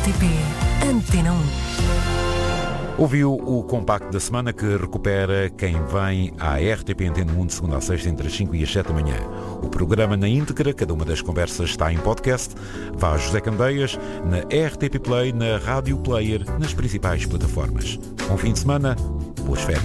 RTP Antena 1. Ouviu o compacto da semana que recupera quem vem à RTP Antena 1 de segunda a sexta entre as 5 e as 7 da manhã. O programa na íntegra, cada uma das conversas está em podcast. Vá a José Candeias, na RTP Play, na Rádio Player, nas principais plataformas. Bom fim de semana, boas férias.